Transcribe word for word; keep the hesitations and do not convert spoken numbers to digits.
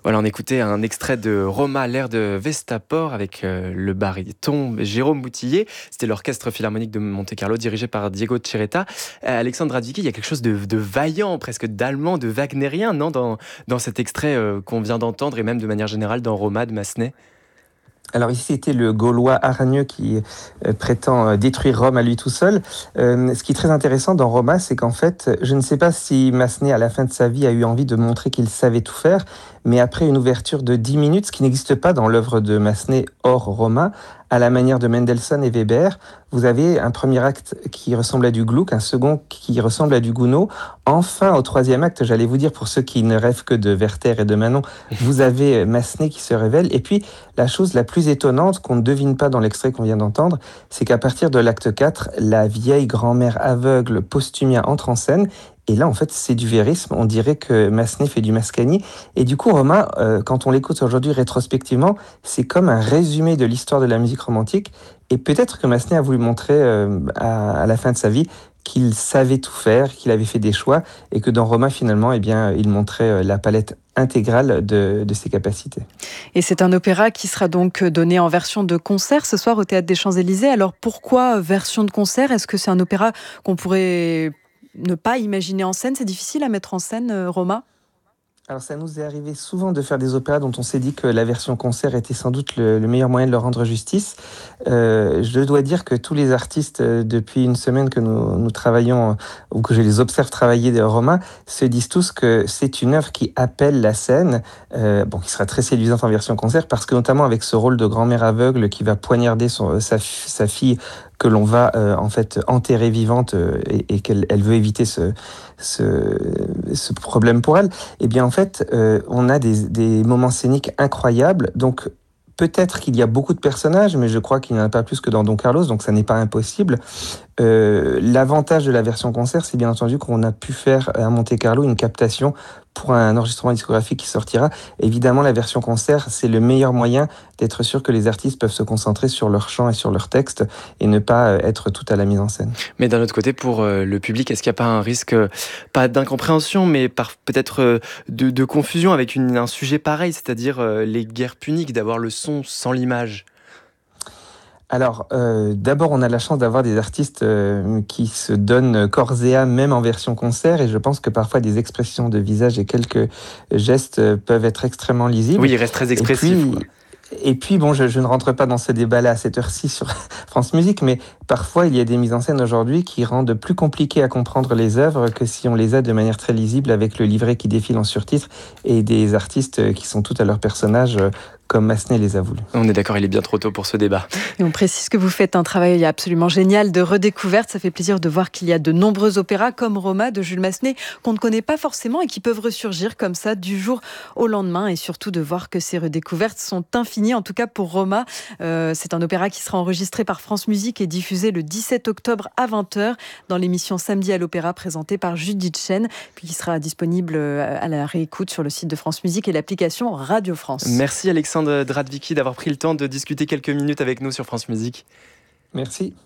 Voilà, on écoutait un extrait de Roma, l'air de Vestapor, avec euh, le baryton Jérôme Boutillier. C'était l'orchestre philharmonique de Monte-Carlo, dirigé par Diego Cereta. Euh, Alexandre Radvicki, il y a quelque chose de, de vaillant, presque d'allemand, de wagnérien, non, dans, dans cet extrait euh, qu'on vient d'entendre, et même de manière générale dans Roma de Massenet. Alors ici, c'était le Gaulois hargneux qui euh, prétend euh, détruire Rome à lui tout seul. Euh, ce qui est très intéressant dans Roma, c'est qu'en fait, je ne sais pas si Massenet, à la fin de sa vie, a eu envie de montrer qu'il savait tout faire, mais après une ouverture de dix minutes, ce qui n'existe pas dans l'œuvre de Massenet hors Roma, à la manière de Mendelssohn et Weber, vous avez un premier acte qui ressemble à du Gluck, un second qui ressemble à du Gounod. Enfin, au troisième acte, j'allais vous dire, pour ceux qui ne rêvent que de Werther et de Manon, vous avez Massenet qui se révèle. Et puis, la chose la plus étonnante qu'on ne devine pas dans l'extrait qu'on vient d'entendre, c'est qu'à partir de l'acte quatre, la vieille grand-mère aveugle Postumia entre en scène. Et là, en fait, c'est du vérisme. On dirait que Massenet fait du Mascagni. Et du coup, Roma, euh, quand on l'écoute aujourd'hui rétrospectivement, c'est comme un résumé de l'histoire de la musique romantique. Et peut-être que Massenet a voulu montrer euh, à, à la fin de sa vie qu'il savait tout faire, qu'il avait fait des choix, et que dans Roma, finalement, eh bien, il montrait la palette intégrale de, de ses capacités. Et c'est un opéra qui sera donc donné en version de concert ce soir au Théâtre des Champs-Élysées. Alors pourquoi version de concert ? Est-ce que c'est un opéra qu'on pourrait ne pas imaginer en scène ? C'est difficile à mettre en scène, Roma ? Alors ça nous est arrivé souvent de faire des opéras dont on s'est dit que la version concert était sans doute le, le meilleur moyen de leur rendre justice. Euh, je dois dire que tous les artistes, euh, depuis une semaine que nous, nous travaillons, euh, ou que je les observe travailler de Roma, se disent tous que c'est une œuvre qui appelle la scène, euh, bon, qui sera très séduisante en version concert, parce que notamment avec ce rôle de grand-mère aveugle qui va poignarder son, sa, sa fille que l'on va euh, en fait enterrer vivante euh, et, et qu'elle elle veut éviter ce, ce, ce problème pour elle, eh bien en fait euh, on a des, des moments scéniques incroyables. Donc peut-être qu'il y a beaucoup de personnages, mais je crois qu'il n'y en a pas plus que dans Don Carlos, donc ça n'est pas impossible. Euh, l'avantage de la version concert, c'est bien entendu qu'on a pu faire à Monte-Carlo une captation pour un enregistrement discographique qui sortira. Évidemment, la version concert, c'est le meilleur moyen d'être sûr que les artistes peuvent se concentrer sur leur chant et sur leur texte et ne pas être tout à la mise en scène. Mais d'un autre côté, pour le public, est-ce qu'il n'y a pas un risque, pas d'incompréhension, mais par, peut-être de, de confusion avec une, un sujet pareil, c'est-à-dire les guerres puniques, d'avoir le son sans l'image ? Alors, euh, d'abord, on a la chance d'avoir des artistes euh, qui se donnent corps et âme, même en version concert, et je pense que parfois des expressions de visage et quelques gestes euh, peuvent être extrêmement lisibles. Oui, il reste très expressif. Et puis, et puis bon, je, je ne rentre pas dans ce débat-là à cette heure-ci sur France Musique, mais parfois, il y a des mises en scène aujourd'hui qui rendent plus compliqué à comprendre les œuvres que si on les a de manière très lisible avec le livret qui défile en surtitres et des artistes qui sont tout à leur personnage, comme Massenet les a voulu. On est d'accord, il est bien trop tôt pour ce débat. Et on précise que vous faites un travail absolument génial de redécouverte. Ça fait plaisir de voir qu'il y a de nombreux opéras comme Roma de Jules Massenet qu'on ne connaît pas forcément et qui peuvent ressurgir comme ça du jour au lendemain. Et surtout de voir que ces redécouvertes sont infinies. En tout cas pour Roma, euh, c'est un opéra qui sera enregistré par France Musique et diffusé le dix-sept octobre à vingt heures dans l'émission Samedi à l'Opéra présentée par Judith Chen, puis qui sera disponible à la réécoute sur le site de France Musique et l'application Radio France. Merci Alexandre Radvicki d'avoir pris le temps de discuter quelques minutes avec nous sur France Musique. Merci.